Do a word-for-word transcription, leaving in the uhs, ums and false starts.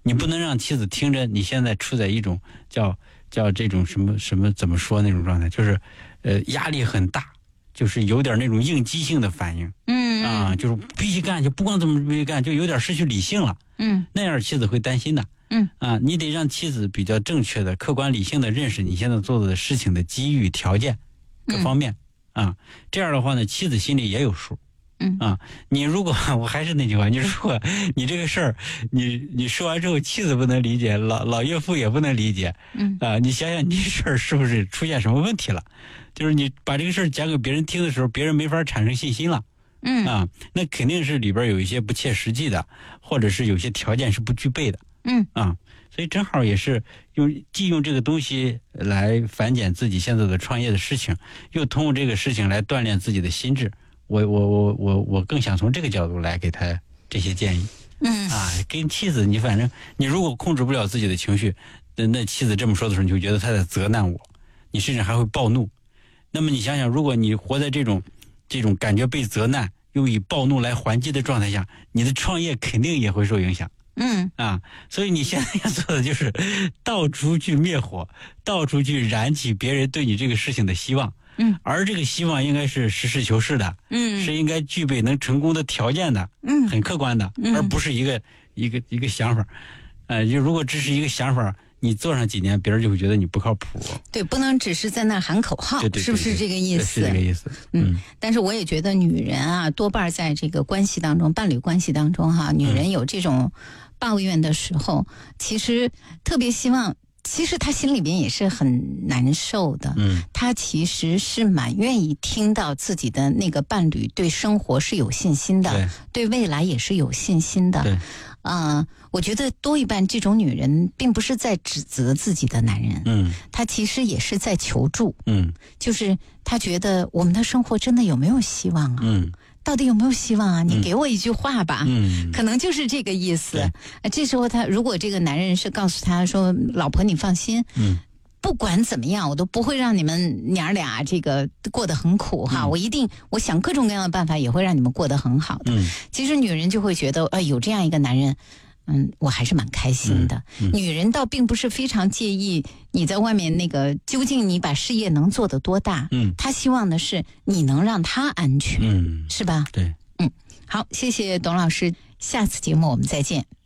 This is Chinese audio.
你不能让妻子听着你现在处在一种叫叫这种什么什么怎么说那种状态，就是呃压力很大，就是有点那种应激性的反应， 嗯啊，就是必须干，就不光这么必须干，就有点失去理性了， 嗯， 那样妻子会担心的。 嗯啊，你得让妻子比较正确的、客观理性的认识你现在做的事情的机遇条件各方面、嗯、啊，这样的话呢，妻子心里也有数。 嗯啊，你如果我还是那句话，你如果你这个事儿，你你说完之后，妻子不能理解，老老岳父也不能理解， 嗯啊，你想想你这事儿是不是出现什么问题了？就是你把这个事儿讲给别人听的时候，别人没法产生信心了。 嗯啊，那肯定是里边有一些不切实际的，或者是有些条件是不具备的。 嗯啊，所以正好也是用既用这个东西来反检自己现在的创业的事情，又通过这个事情来锻炼自己的心智。我我我我我更想从这个角度来给他这些建议。 嗯啊，跟妻子你反正你如果控制不了自己的情绪，那那妻子这么说的时候，你就觉得他在责难我，你甚至还会暴怒。那么你想想，如果你活在这种这种感觉被责难又以暴怒来还击的状态下，你的创业肯定也会受影响。 嗯啊，所以你现在要做的就是到处去灭火，到处去燃起别人对你这个事情的希望。 嗯， 而这个希望应该是实事求是的， 嗯， 是应该具备能成功的条件的， 嗯， 很客观的， 嗯、 而不是一个一个一个想法。呃，就如果只是一个想法，你做上几年，别人就会觉得你不靠谱。 对，不能只是在那喊口号， 对对对对， 是不是这个意思？ 是这个意思。 嗯，嗯但是我也觉得女人啊，多半在这个关系当中，伴侣关系当中哈，女人有这种抱怨的时候，嗯、其实特别希望。其实他心里边也是很难受的， 嗯， 他其实是蛮愿意听到自己的那个伴侣对生活是有信心的，对，对未来也是有信心的， 对， 啊、呃，我觉得多一半这种女人并不是在指责自己的男人， 嗯， 她其实也是在求助， 嗯， 就是她觉得我们的生活真的有没有希望啊？ 嗯。 到底有没有希望啊？你给我一句话吧， 嗯， 可能就是这个意思。这时候他如果这个男人是告诉他说：“老婆，你放心， 嗯， 不管怎么样，我都不会让你们娘俩这个过得很苦哈。嗯、我一定，我想各种各样的办法也会让你们过得很好的。”嗯，其实女人就会觉得，哎、呃，有这样一个男人。嗯，我还是蛮开心的、嗯嗯。女人倒并不是非常介意你在外面那个究竟你把事业能做得多大。嗯，她希望的是你能让她安全。嗯，是吧？ 对。 嗯，好，谢谢董老师，下次节目我们再见。